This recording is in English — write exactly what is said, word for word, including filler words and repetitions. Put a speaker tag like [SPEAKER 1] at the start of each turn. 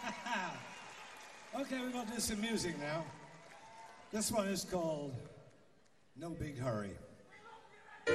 [SPEAKER 1] Okay, we're going to do some music now. This one is called No Big Hurry.